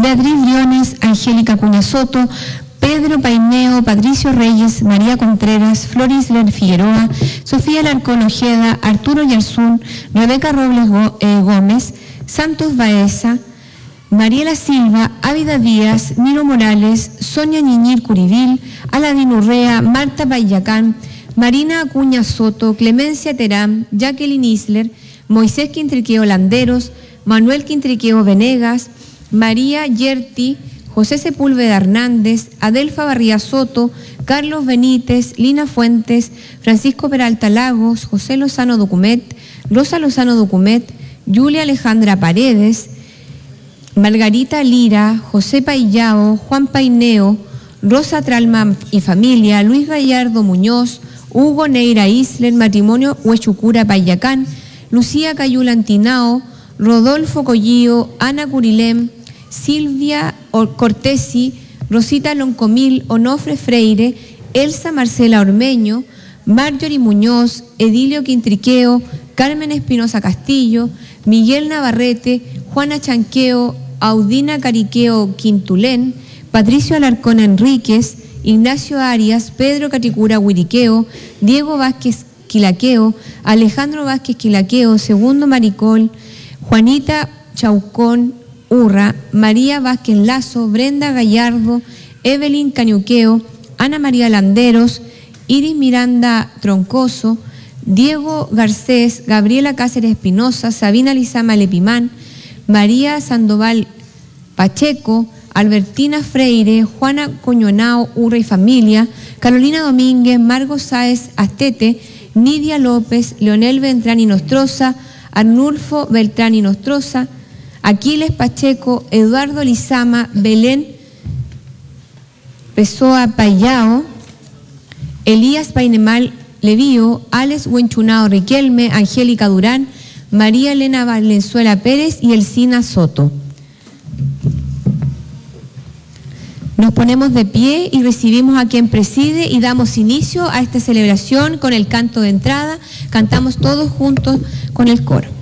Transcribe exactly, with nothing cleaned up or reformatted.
Beatriz Briones, Angélica Acuña Soto, Pedro Paineo, Patricio Reyes, María Contreras, Floris Ler Figueroa, Sofía Larcón Ojeda, Arturo Yarzún, Rebeca Robles Gómez, Santos Baeza, Mariela Silva, Ávida Díaz, Miro Morales, Sonia Ñiñir Curibil, Aladín Urrea, Marta Payacán, Marina Acuña Soto, Clemencia Terán, Jacqueline Isler, Moisés Quintriqueo Landeros, Manuel Quintriqueo Venegas, María Yerti, José Sepúlveda Hernández, Adelfa Barría Soto, Carlos Benítez, Lina Fuentes, Francisco Peralta Lagos, José Lozano Documet, Rosa Lozano Documet, Julia Alejandra Paredes, Margarita Lira, José Paillao, Juan Paineo, Rosa Tralma y familia, Luis Gallardo Muñoz, Hugo Neira Isler, matrimonio Huechucura Payacán, Lucía Cayula Antinao, Rodolfo Collío, Ana Curilem, Silvia Cortesi, Rosita Loncomil, Onofre Freire, Elsa Marcela Ormeño, Marjorie Muñoz, Edilio Quintriqueo, Carmen Espinosa Castillo, Miguel Navarrete, Juana Chanqueo, Audina Cariqueo Quintulén, Patricio Alarcón Enríquez, Ignacio Arias, Pedro Caticura Huiriqueo, Diego Vázquez Quilaqueo, Alejandro Vázquez Quilaqueo, Segundo Maricol, Juanita Chaucón Urra, María Vázquez Lazo, Brenda Gallardo, Evelyn Cañuqueo, Ana María Landeros, Iris Miranda Troncoso, Diego Garcés, Gabriela Cáceres Espinosa, Sabina Lizama Lepimán, María Sandoval Pacheco, Albertina Freire, Juana Coñonao Urra y familia, Carolina Domínguez, Margo Sáez Astete, Nidia López, Leonel Beltrán y Nostroza, Arnulfo Beltrán y Nostroza, Aquiles Pacheco, Eduardo Lizama, Belén Pessoa Payao, Elías Painemal Levío, Alex Huenchunao Riquelme, Angélica Durán, María Elena Valenzuela Pérez y Elcina Soto. Nos ponemos de pie y recibimos a quien preside y damos inicio a esta celebración con el canto de entrada. Cantamos todos juntos con el coro.